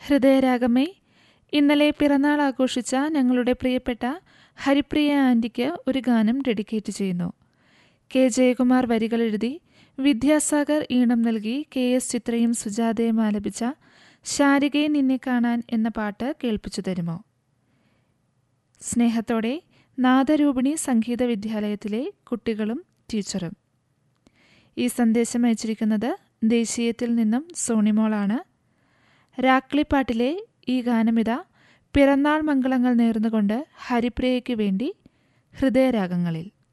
ഹൃദയരാഗമേ, ഇന്നലെ പിറന്നാൾ ആഘോഷിച്ച ഞങ്ങളുടെ പ്രിയപ്പെട്ട ഹരിപ്രിയ ആൻറ്റിക്ക് ഒരു ഗാനം ഡെഡിക്കേറ്റ് ചെയ്യുന്നു. കെ ജയകുമാർ വരികളെഴുതി വിദ്യാസാഗർ ഈണം നൽകി KS ചിത്രയും സുജാതയും ആലപിച്ച ശാരികയെ നിന്നെ കാണാൻ എന്ന പാട്ട് കേൾപ്പിച്ചു തരുമോ? സ്നേഹത്തോടെ നാദരൂപിണി സംഗീത വിദ്യാലയത്തിലെ കുട്ടികളും ടീച്ചറും. ഈ സന്ദേശം അയച്ചിരിക്കുന്നത് ദേശീയത്തിൽ നിന്നും സോണിമോളാണ്. രാക്ലിപ്പാട്ടിലെ ഈ ഗാനമിത പിറന്നാൾ മംഗളങ്ങൾ നേർന്നുകൊണ്ട് ഹരിപ്രിയയ്ക്ക് വേണ്ടി ഹൃദയരാഗങ്ങളിൽ.